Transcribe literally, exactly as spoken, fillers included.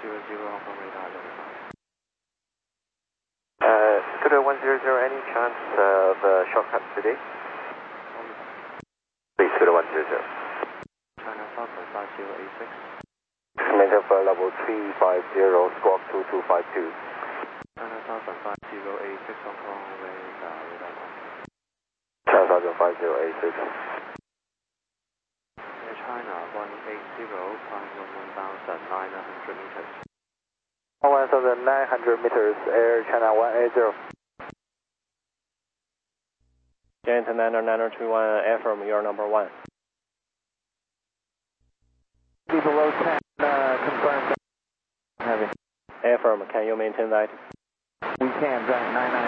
zero zero Hong Kong radar level five. Uh, Scooter one zero zero, any chance of uh, shortcut today? Please, Scooter one zero zero. China Falcon five zero eight six. Maintain for level three five zero, squawk two two five two. China Falcon five zero eight six Hong Kong radar radar one. China Falcon five zero eight six. Air China one eight zero, climbing one thousand nine hundred meters. one thousand nine hundred meters, Air China one eight zero. Delta niner niner two one, affirm, you're number one. Be below ten, uh, confirm. Heavy. Affirm, can you maintain that? We can, nine nine.